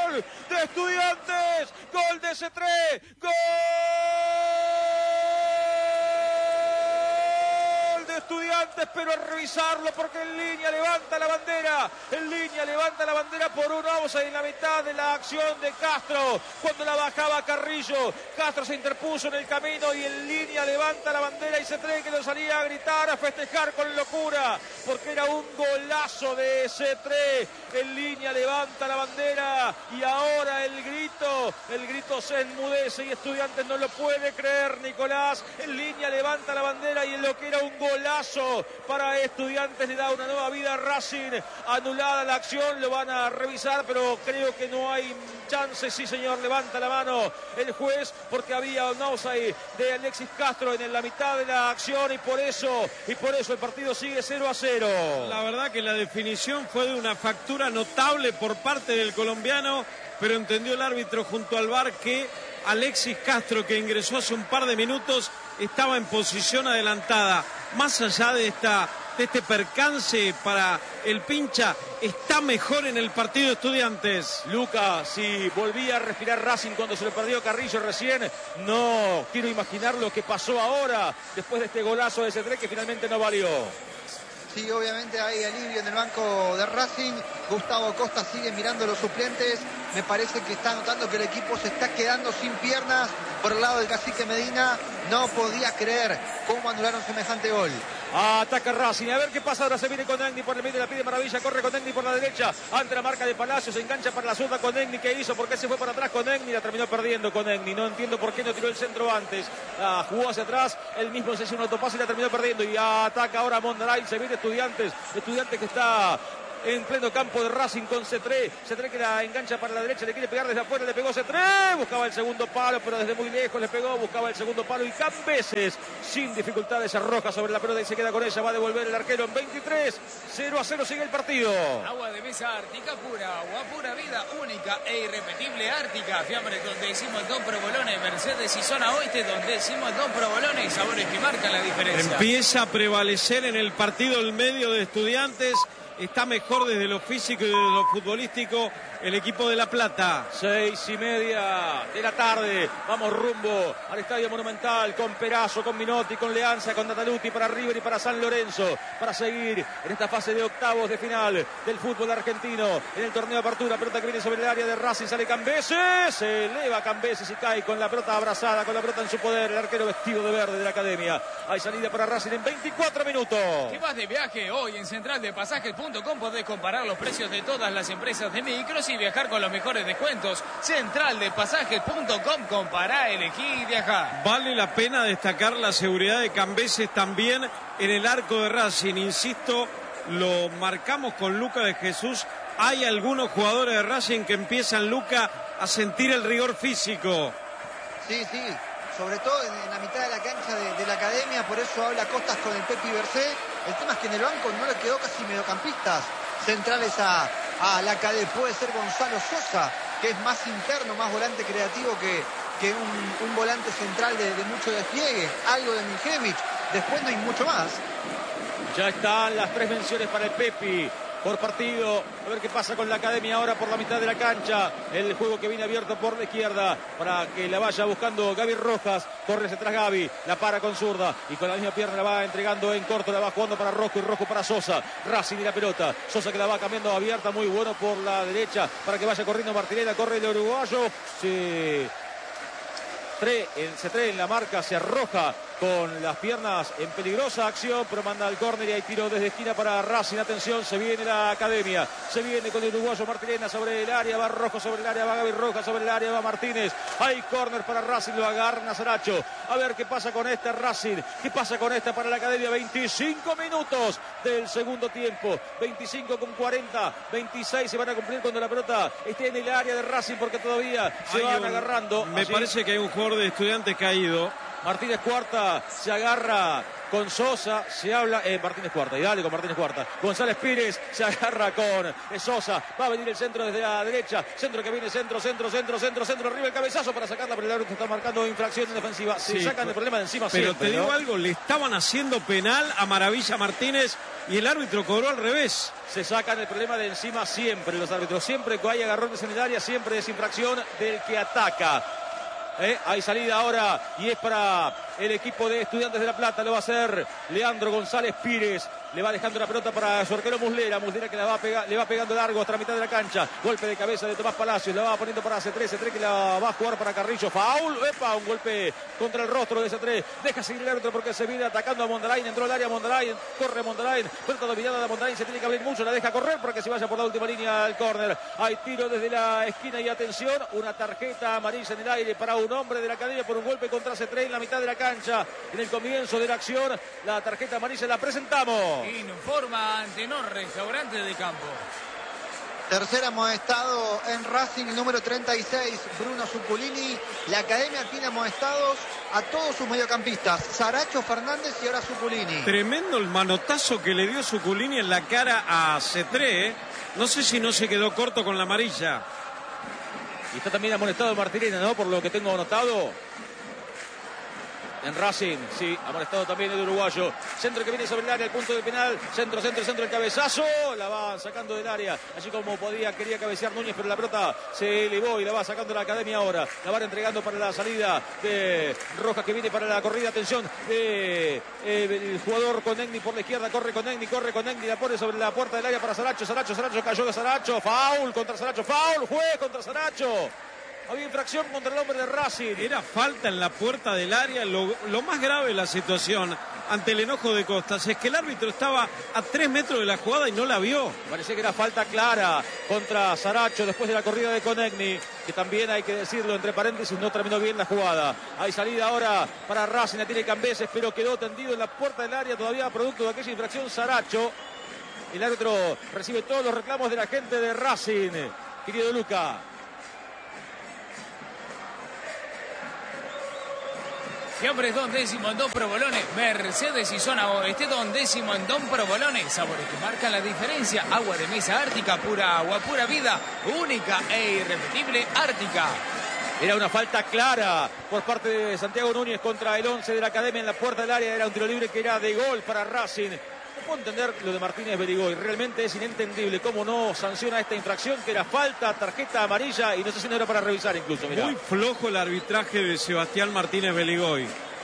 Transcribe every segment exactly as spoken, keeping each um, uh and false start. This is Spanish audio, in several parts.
gol de Estudiantes, gol de C tres, gol de Estudiantes, pero a revisarlo porque en línea levanta la bandera, en línea levanta la bandera por un offside en la mitad de la acción de Castro, cuando la bajaba Carrillo, Castro se interpuso en el camino y en línea levanta la bandera y C tres que lo salía a gritar, a festejar con locura, porque era un golazo de C tres, en línea levanta la bandera y ahora el grito, el grito se enmudece y Estudiantes no lo puede creer, Nicolás, en línea levanta la bandera y en lo que era un golazo para Estudiantes le da una nueva vida a Racing, anulada la acción, lo van a revisar, pero creo que no hay chance. Sí, señor, levanta la mano el juez porque había un offside de Alexis Castro en la mitad de la acción y por eso, y por eso el partido sigue cero a cero. La verdad que la definición fue de una factura notable por parte del colombiano, pero entendió el árbitro junto al V A R que Alexis Castro, que ingresó hace un par de minutos, estaba en posición adelantada. Más allá de esta de este percance para el pincha, está mejor en el partido de Estudiantes. Luca, si volvía a respirar Racing cuando se lo perdió Carrillo recién, no quiero imaginar lo que pasó ahora después de este golazo de C tres que finalmente no valió. Sí, obviamente hay alivio en el banco de Racing. Gustavo Costa sigue mirando los suplentes. Me parece que está notando que el equipo se está quedando sin piernas. Por el lado del Cacique Medina, no podía creer cómo anularon semejante gol. Ataca Racing, a ver qué pasa. Ahora se viene con Negni por el medio, la pide Maravilla, corre con Negni por la derecha, ante la marca de Palacio, se engancha para la zurda con Negni. ¿Qué hizo? ¿Por qué se fue para atrás con Negni? La terminó perdiendo con Negni. No entiendo por qué no tiró el centro antes. Ah, jugó hacia atrás, él mismo se hizo un autopase y la terminó perdiendo. Y ataca ahora Mondaray, se viene Estudiantes, Estudiantes que está en pleno campo de Racing con C tres, C tres que la engancha para la derecha, le quiere pegar desde afuera, le pegó C tres, buscaba el segundo palo, pero desde muy lejos le pegó, buscaba el segundo palo y Cambeses sin dificultades arroja sobre la pelota y se queda con ella, va a devolver el arquero en veintitrés, cero a cero sigue el partido. Agua de mesa Ártica pura, agua pura vida, única e irrepetible Ártica, fiambre donde decimos dos provolones, Mercedes y zona oeste donde decimos dos provolones, sabores que marcan la diferencia. Empieza a prevalecer en el partido el medio de Estudiantes. Está mejor desde lo físico y desde lo futbolístico el equipo de La Plata. Seis y media de la tarde. Vamos rumbo al Estadio Monumental con Perazo, con Minotti, con Leanza, con Nataluti para River y para San Lorenzo. Para seguir en esta fase de octavos de final del fútbol argentino. En el torneo de apertura, pelota que viene sobre el área de Racing. Sale Cambeses. Se eleva Cambeses y cae con la pelota abrazada, con la pelota en su poder. El arquero vestido de verde de la academia. Hay salida para Racing en veinticuatro minutos. Si vas de viaje hoy en central de pasajes punto com podés comparar los precios de todas las empresas de micros y viajar con los mejores descuentos. central de pasajes punto com, compará, elegí y viajá. Vale la pena destacar la seguridad de Cambeses también en el arco de Racing. Insisto, lo marcamos con Luca de Jesús. Hay algunos jugadores de Racing que empiezan, Luca, a sentir el rigor físico. Sí, sí, sobre todo en, en la mitad de la cancha de, de la academia, por eso habla Costas con el Pepi Bercé. El tema es que en el banco no le quedó casi mediocampistas centrales a, a la academia. Puede ser Gonzalo Sosa, que es más interno, más volante creativo que, que un, un volante central de, de mucho despliegue. Algo de Miljevich, después no hay mucho más. Ya están las tres menciones para el Pepi por partido. A ver qué pasa con la academia ahora por la mitad de la cancha. El juego que viene abierto por la izquierda para que la vaya buscando Gaby Rojas. Corre hacia atrás Gaby, la para con zurda y con la misma pierna la va entregando en corto, la va jugando para Rosco y Rosco para Sosa. Racing y la pelota. Sosa que la va cambiando abierta, muy bueno por la derecha para que vaya corriendo Martinelli. Corre el uruguayo. Sí. C tres en la marca, se arroja con las piernas en peligrosa acción, pero manda al córner y hay tiro desde esquina para Racing. Atención, se viene la academia, se viene con el uruguayo Martínez sobre el área, va Rojo sobre el área, va Gaby Rojas sobre el área, va Martínez. Hay córner para Racing, lo agarra Nazaracho. A ver qué pasa con este Racing, qué pasa con esta para la academia. veinticinco minutos del segundo tiempo, veinticinco con cuarenta, veintiséis se van a cumplir cuando la pelota esté en el área de Racing porque todavía se hay van un, agarrando. Me Allí parece que hay un jugador de Estudiantes caído. Martínez Cuarta se agarra con Sosa, se habla, eh, Martínez Cuarta, y dale con Martínez Cuarta. González Pires se agarra con Sosa, va a venir el centro desde la derecha, centro que viene, centro, centro, centro, centro, centro, arriba el cabezazo para sacarla, pero el árbitro está marcando infracción en defensiva. Se sí, sacan el problema de encima pero siempre, te digo ¿no? algo, le estaban haciendo penal a Maravilla Martínez y el árbitro cobró al revés. Se sacan el problema de encima siempre los árbitros, siempre que hay agarrones en el área, siempre es infracción del que ataca. Eh, hay salida ahora y es para el equipo de Estudiantes de La Plata. Lo va a hacer Leandro González Pires. Le va dejando la pelota para su arquero Muslera. Muslera que la va pega, le va pegando largo hasta la mitad de la cancha. Golpe de cabeza de Tomás Palacios. La va poniendo para C tres. C tres que la va a jugar para Carrillo. Foul. Epa, un golpe contra el rostro de C tres. Deja seguir el árbitro porque se viene atacando a Mondarain. Entró al área Mondarain. Corre Mondarain. Pelota dominada de Mondarain. Se tiene que abrir mucho. La deja correr porque se vaya por la última línea al córner. Hay tiro desde la esquina y atención. Una tarjeta amarilla en el aire para un hombre de la academia por un golpe contra C tres en la mitad de la cancha. En el comienzo de la acción. La tarjeta amarilla la presentamos. Informa Antenor, restaurante de campo. Tercer amonestado en Racing, el número treinta y seis, Bruno Zuculini. La academia tiene amonestados a todos sus mediocampistas, Saracho, Fernández y ahora Zuculini. Tremendo el manotazo que le dio Zuculini en la cara a C tres. ¿eh? No sé si no se quedó corto con la amarilla. Y está también amonestado Martirena, ¿no? Por lo que tengo anotado. En Racing, sí, amonestado también el uruguayo. Centro que viene sobre el área, el punto de penal. Centro, centro, centro, el cabezazo. La va sacando del área. Así como podía, quería cabecear Núñez, pero la pelota se elevó y la va sacando la academia ahora. La van entregando para la salida de Rojas que viene para la corrida. Atención de eh, el jugador Conegni por la izquierda. Corre Conegni, corre Conegni. La pone sobre la puerta del área para Saracho. Saracho, Saracho cayó de Saracho. Foul contra Saracho. Foul, juez contra Saracho. Había infracción contra el hombre de Racing. Era falta en la puerta del área. Lo, lo más grave de la situación ante el enojo de Costas es que el árbitro estaba a tres metros de la jugada y no la vio. Parecía que era falta clara contra Saracho después de la corrida de Conegni, que también hay que decirlo entre paréntesis, no terminó bien la jugada. Hay salida ahora para Racing, la tiene Cambeses, pero quedó tendido en la puerta del área todavía producto de aquella infracción Saracho. El árbitro recibe todos los reclamos de la gente de Racing. Querido Luca. Fiambres Don Décimo en Don Provolone, Mercedes y Zona Oeste Don Décimo en Don Provolone. Sabores que marcan la diferencia. Agua de mesa Ártica, pura agua, pura vida, única e irrepetible Ártica. Era una falta clara por parte de Santiago Núñez contra el once de la academia en la puerta del área. Era un tiro libre que era de gol para Racing. No puedo entender lo de Martínez Berigoy. Realmente es inentendible cómo no sanciona esta infracción, que era falta, tarjeta amarilla y no sé si no era para revisar incluso. Mirá. Muy flojo el arbitraje de Sebastián Martínez Berigoy.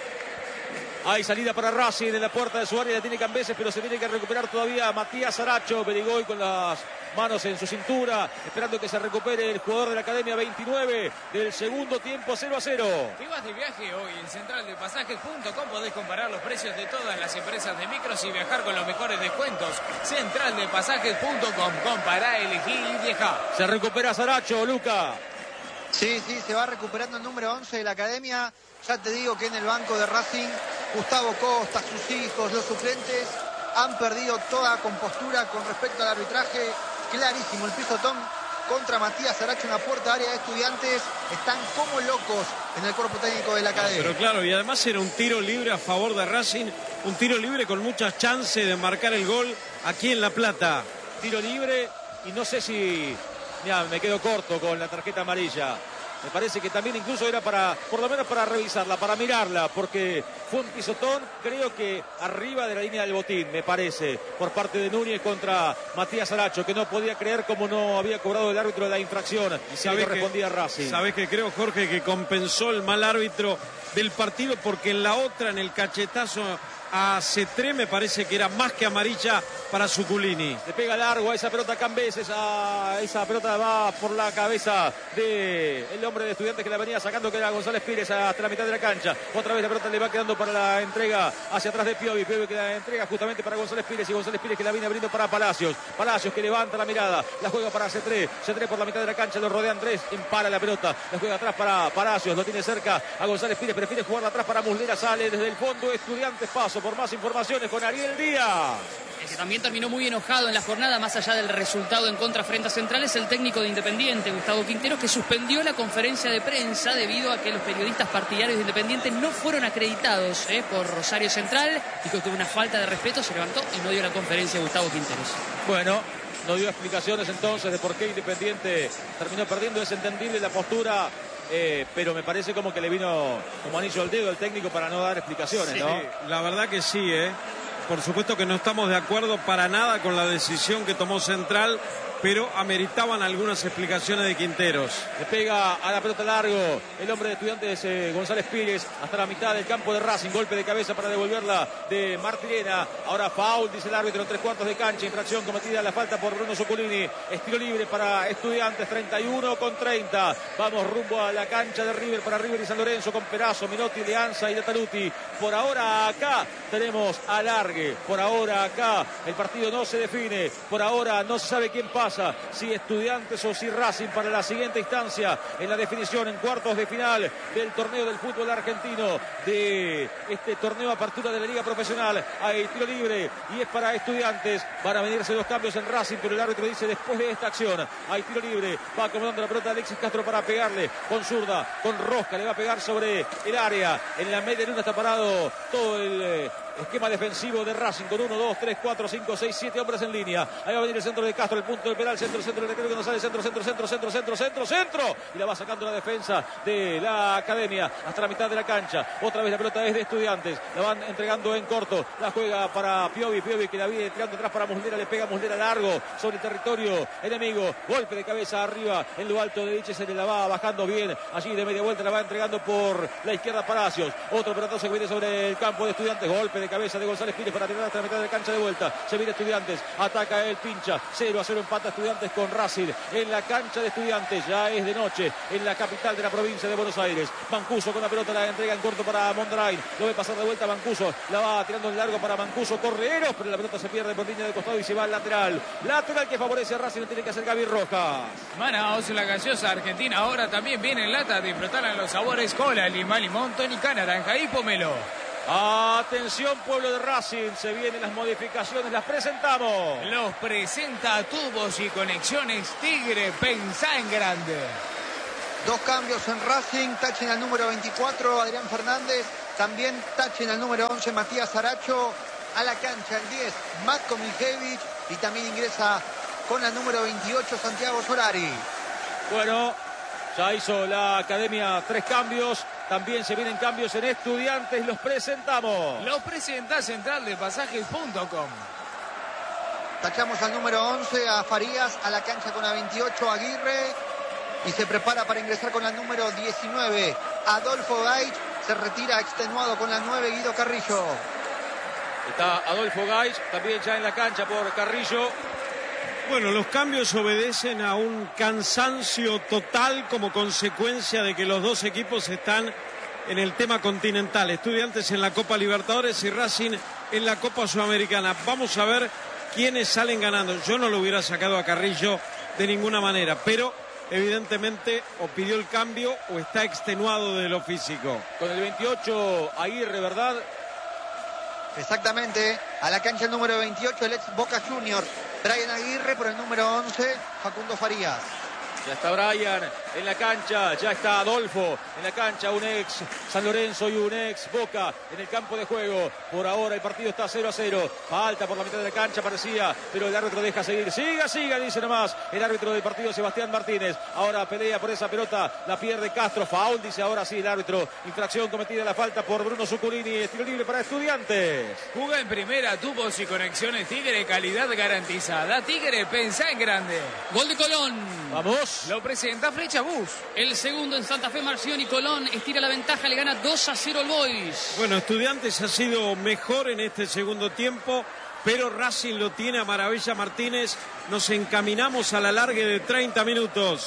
Hay salida para Racing en la puerta de su área, la tiene Cambeses, pero se tiene que recuperar todavía Matías Saracho. Berigoy con las manos en su cintura, esperando que se recupere el jugador de la academia. Veintinueve del segundo tiempo, cero a cero. ¿Te vas de viaje hoy? En central de pasajes punto com podés comparar los precios de todas las empresas de micros y viajar con los mejores descuentos. central de pasajes punto com, compará, elegí y viaja. Se recupera Saracho, Luca. Sí, sí, se va recuperando el número once de la academia. Ya te digo que en el banco de Racing, Gustavo Costa, sus hijos, los suplentes, han perdido toda compostura con respecto al arbitraje. Clarísimo, el pisotón contra Matías Saracho en la puerta área de Estudiantes. Están como locos en el cuerpo técnico de la academia. Pero claro, y además era un tiro libre a favor de Racing, un tiro libre con muchas chances de marcar el gol aquí en La Plata. Tiro libre y no sé si... Mirá, me quedo corto con la tarjeta amarilla. Me parece que también incluso era para, por lo menos para revisarla, para mirarla, porque fue un pisotón, creo que arriba de la línea del botín, me parece, por parte de Núñez contra Matías Saracho, que no podía creer cómo no había cobrado el árbitro de la infracción y que le correspondía a Racing. Sabes que creo, Jorge, que compensó el mal árbitro del partido, porque en la otra, en el cachetazo a C tres, me parece que era más que amarilla para Zuculini. Le pega largo a esa pelota Cambeses, a esa pelota va por la cabeza del hombre de Estudiantes que la venía sacando, que era González Pires, hasta la mitad de la cancha. Otra vez la pelota le va quedando para la entrega hacia atrás de Piovi. Piovi que la entrega justamente para González Pires, y González Pires que la viene abriendo para Palacios. Palacios que levanta la mirada, la juega para C tres. C tres por la mitad de la cancha, lo rodean tres, empara la pelota, la juega atrás para Palacios, lo tiene cerca a González Pires, prefiere jugarla atrás para Muslera, sale desde el fondo Estudiantes. Paso por más informaciones con Ariel Díaz. El que también terminó muy enojado en la jornada, más allá del resultado en contra frente a Central, es el técnico de Independiente, Gustavo Quinteros, que suspendió la conferencia de prensa debido a que los periodistas partidarios de Independiente no fueron acreditados eh, por Rosario Central y que tuvo una falta de respeto, se levantó y no dio la conferencia Gustavo Quinteros. Bueno, no dio explicaciones entonces de por qué Independiente terminó perdiendo. Es entendible la postura, eh, pero me parece como que le vino como anillo al dedo el técnico para no dar explicaciones, sí, ¿no? La verdad que sí, ¿eh? Por supuesto que no estamos de acuerdo para nada con la decisión que tomó Central, pero ameritaban algunas explicaciones de Quinteros. Le pega a la pelota largo el hombre de Estudiantes, eh, González Pires, hasta la mitad del campo de Racing. Golpe de cabeza para devolverla de Martirena. Ahora foul, dice el árbitro, en tres cuartos de cancha. Infracción cometida, la falta por Bruno Zuculini. Estilo libre para Estudiantes, treinta y uno con treinta. Vamos rumbo a la cancha de River, para River y San Lorenzo, con Perazo, Minotti, Leanza y Taluti. Por ahora acá tenemos alargue. Por ahora acá el partido no se define. Por ahora no se sabe quién pasa, si Estudiantes o si Racing, para la siguiente instancia en la definición en cuartos de final del torneo del fútbol argentino, de este torneo apertura de la Liga Profesional. Hay tiro libre y es para Estudiantes. Van a venirse los cambios en Racing, pero el árbitro dice después de esta acción hay tiro libre. Va acomodando la pelota Alexis Castro para pegarle con zurda, con rosca, le va a pegar sobre el área. En la media luna está parado todo el eh, esquema defensivo de Racing con uno, dos, tres, cuatro, cinco, seis, siete hombres en línea. Ahí va a venir el centro de Castro, el punto del penal, centro, centro, el recreo que no sale, centro, centro, centro, centro, centro, centro, centro. Y la va sacando la defensa de la Academia hasta la mitad de la cancha. Otra vez la pelota es de Estudiantes. La van entregando en corto. La juega para Piovi, Piovi que la viene tirando atrás para Muslera. Le pega Muslera largo sobre el territorio enemigo. Golpe de cabeza arriba en lo alto de Diche. Se le la va bajando bien. Allí de media vuelta la va entregando por la izquierda Palacios. Otro pelotazo que viene sobre el campo de Estudiantes. Golpe de cabeza de González Pires para tirar hasta la mitad de la cancha de vuelta. Se viene Estudiantes. Ataca el pincha. cero a cero empata Estudiantes con Racing en la cancha de Estudiantes. Ya es de noche en la capital de la provincia de Buenos Aires. Mancuso con la pelota, la entrega en corto para Mondrain. Lo ve pasar de vuelta Mancuso. La va tirando en largo para Mancuso. Correeros, pero la pelota se pierde por línea de costado y se va al lateral. Lateral que favorece a Racing. Lo tiene que hacer Gaby Rojas. Manaos, la gaseosa argentina. Ahora también viene en lata. Disfrutarán los sabores cola, lima, limón, tónica, naranja y pomelo. Atención, pueblo de Racing, se vienen las modificaciones, las presentamos. Los presenta Tubos y Conexiones Tigre, pensá en grande. Dos cambios en Racing, tachen al número veinticuatro, Adrián Fernández, también tachen al número once, Matías Aracho, a la cancha el diez, Matko Miljevic, y también ingresa con el número veintiocho, Santiago Solari. Bueno, ya hizo la Academia tres cambios. También se vienen cambios en Estudiantes, los presentamos. Los presenta Central de Pasajes punto com. Tachamos al número once, a Farías, a la cancha con la veintiocho, Aguirre, y se prepara para ingresar con la número diecinueve, Adolfo Gaich, se retira extenuado con la nueve, Guido Carrillo. Está Adolfo Gaich, también ya en la cancha por Carrillo. Bueno, los cambios obedecen a un cansancio total como consecuencia de que los dos equipos están en el tema continental. Estudiantes en la Copa Libertadores y Racing en la Copa Sudamericana. Vamos a ver quiénes salen ganando. Yo no lo hubiera sacado a Carrillo de ninguna manera, pero evidentemente o pidió el cambio o está extenuado de lo físico. Con el veintiocho, Aguirre, ¿verdad? Exactamente, a la cancha el número veintiocho, el ex Boca Junior, Brian Aguirre, por el número once, Facundo Farías. Ya está Brian en la cancha, ya está Adolfo en la cancha, un ex San Lorenzo y un ex Boca en el campo de juego. Por ahora el partido está cero a cero, falta por la mitad de la cancha parecía, pero el árbitro deja seguir. Siga, siga, dice nomás el árbitro del partido, Sebastián Martínez. Ahora pelea por esa pelota, la pierde Castro, foul, dice ahora sí el árbitro. Infracción cometida, la falta por Bruno Zuculini, estilo libre para Estudiantes. Juega en primera, Tubos y Conexiones Tigre, calidad garantizada. Tigre, pensá en grande. Gol de Colón. Vamos. Lo presenta Flecha Bus. El segundo en Santa Fe, Marcioni. Colón estira la ventaja, le gana dos a cero al Boys. Bueno, Estudiantes ha sido mejor en este segundo tiempo, pero Racing lo tiene a maravilla Martínez. Nos encaminamos a la largue de treinta minutos.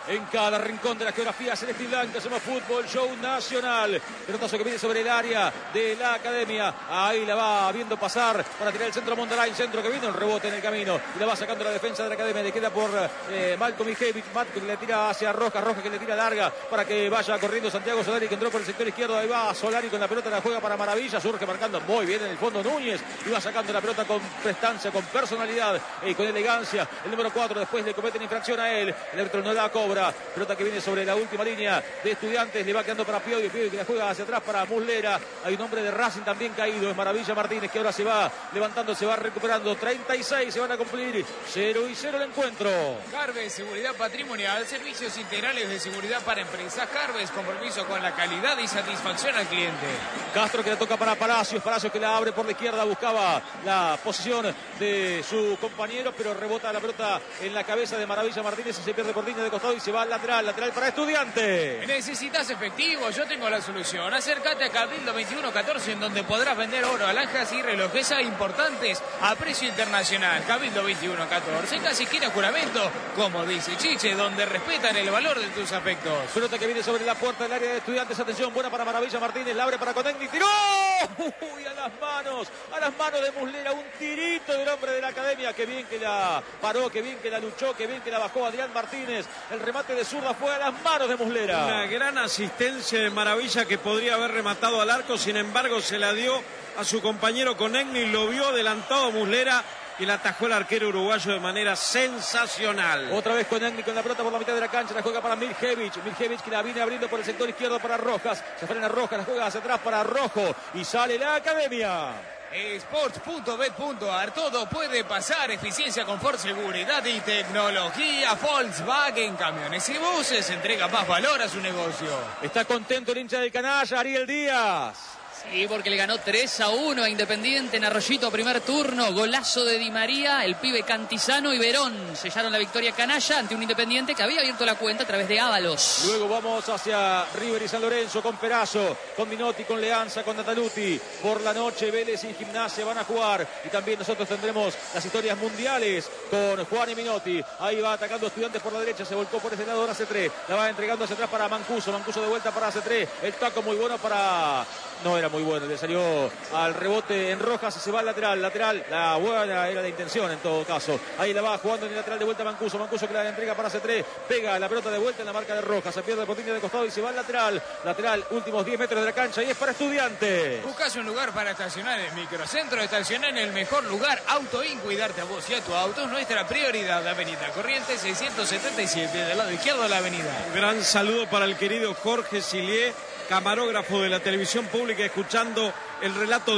en cada rincón de la geografía celeste y blanca. Hacemos fútbol, show nacional. Pelotazo que viene sobre el área de la Academia. Ahí la va viendo pasar para tirar el centro Mondarain. Centro que viene, un rebote en el camino. Y la va sacando la defensa de la Academia. Le queda por eh, Malcolm Mijevich. Malcolm que le tira hacia Rojas. Rojas que le tira larga para que vaya corriendo Santiago Solari, que entró por el sector izquierdo. Ahí va Solari con la pelota, la juega para Maravilla. Surge marcando muy bien en el fondo Núñez. Y va sacando la pelota con prestancia, con personalidad y con elegancia. El número cuatro, después le cometen infracción a él. El árbitro no la cobra. Pelota que viene sobre la última línea de Estudiantes. Le va quedando para Piovi. Piovi que la juega hacia atrás para Muslera. Hay un hombre de Racing también caído. Es Maravilla Martínez, que ahora se va levantando, se va recuperando. treinta y seis se van a cumplir. cero y cero el encuentro. Carves, seguridad patrimonial, servicios integrales de seguridad para empresas. Carves, compromiso con la calidad y satisfacción al cliente. Castro que la toca para Palacios. Palacios que la abre por la izquierda. Buscaba la posición de su compañero, pero rebota la pelota en la cabeza de Maravilla Martínez y se pierde por línea de costado y se va al lateral. Lateral para Estudiantes. ¿Necesitas efectivo? Yo tengo la solución. Acércate a Cabildo veintiuno catorce, en donde podrás vender oro, alhajas y relojes importantes a precio internacional. Cabildo veintiuno catorce, casi esquina Juramento, como dice Chiche, donde respetan el valor de tus afectos. Pelota que viene sobre la puerta del área de Estudiantes. Atención, buena para Maravilla Martínez. La abre para Conegni. ¡Tiró! Uy, a las manos. A las manos de Muslera. Un tirito del hombre de la Academia. Qué bien que la paró, qué bien que la luchó, qué bien que la bajó Adrián Martínez. El remate de zurda fue a las manos de Muslera. Una gran asistencia de Maravilla que podría haber rematado al arco. Sin embargo, se la dio a su compañero Conegni. Lo vio adelantado Muslera y la atajó el arquero uruguayo de manera sensacional. Otra vez Conegni con la pelota por la mitad de la cancha. La juega para Mijevich. Mijevich que la viene abriendo por el sector izquierdo para Rojas. Se frena Rojas, la juega hacia atrás para Rojo. Y sale la Academia. Sports punto bet punto a r. Todo puede pasar. Eficiencia, confort, seguridad y tecnología. Volkswagen Camiones y Buses entrega más valor a su negocio. Está contento el hincha del canalla, Ariel Díaz. Sí, porque le ganó tres a uno a Independiente en Arroyito, primer turno. Golazo de Di María, el pibe Cantizano y Verón sellaron la victoria canalla ante un Independiente que había abierto la cuenta a través de Ábalos. Luego vamos hacia River y San Lorenzo con Perazo, con Minotti, con Leanza, con Nataluti. Por la noche Vélez y Gimnasia van a jugar. Y también nosotros tendremos las historias mundiales con Juan y Minotti. Ahí va atacando Estudiantes por la derecha, se volcó por ese lado ahora C tres. La va entregando hacia atrás para Mancuso. Mancuso de vuelta para C tres. El taco muy bueno para... No era muy bueno, le salió al rebote en Rojas y se va al lateral. Lateral, la buena era de intención en todo caso. Ahí la va jugando en el lateral de vuelta Mancuso. Mancuso que la entrega para C tres. Pega la pelota de vuelta en la marca de Rojas. Se pierde por línea de costado y se va al lateral. Lateral, últimos diez metros de la cancha y es para Estudiantes. Buscas un lugar para estacionar en Microcentro. Estacionar en el mejor lugar. Autoin, cuidarte a vos y a tu auto es nuestra prioridad. Avenida Corrientes seiscientos setenta y siete, del lado izquierdo de la avenida. Un gran saludo para el querido Jorge Silié, camarógrafo de la televisión pública, escuchando el relato de